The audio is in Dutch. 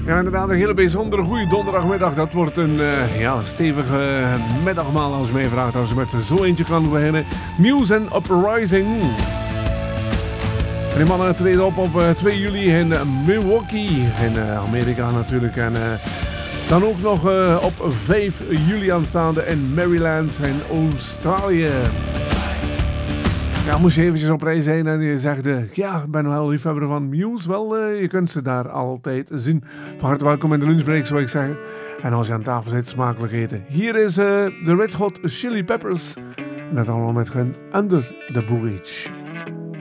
Ja, inderdaad, een hele bijzondere goede donderdagmiddag. Dat wordt een stevige middagmaal als je mij vraagt. Als je met zo eentje kan beginnen. Muse en Uprising. En die mannen treden op 2 juli in Milwaukee. In Amerika natuurlijk. En dan ook nog op 5 juli aanstaande in Maryland in Australië. Ja, moest je eventjes op reis zijn en je zegt, ik ben wel liefhebber van Muse. Wel, je kunt ze daar altijd zien. Van harte welkom in de lunchbreak, zou ik zeggen. En als je aan tafel zit, smakelijk eten. Hier is de Red Hot Chili Peppers. En dat allemaal met hun Under the Bridge.